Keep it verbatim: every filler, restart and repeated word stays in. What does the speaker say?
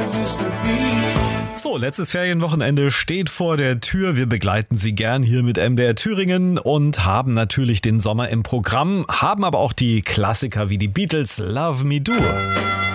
So, letztes Ferienwochenende steht vor der Tür. Wir begleiten Sie gern hier mit M D R Thüringen und haben natürlich den Sommer im Programm, haben aber auch die Klassiker wie die Beatles, Love Me Do.